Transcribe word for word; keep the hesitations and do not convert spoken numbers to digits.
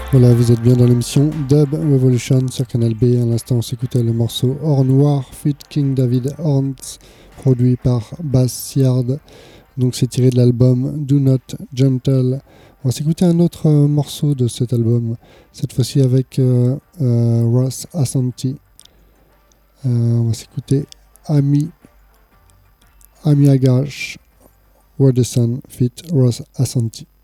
Voilà, vous êtes bien dans l'émission Dub Revolution sur Canal B. À l'instant, on s'écoutait le morceau Or Noir, feat. King David Horns, produit par Bass Yard. Donc, c'est tiré de l'album Do Not Gentle. On va s'écouter un autre euh, morceau de cet album, cette fois-ci avec euh, euh, Ross Asante. Euh, on va s'écouter Ami, Ami Agash, Where the Sun, feat. Ross Asante.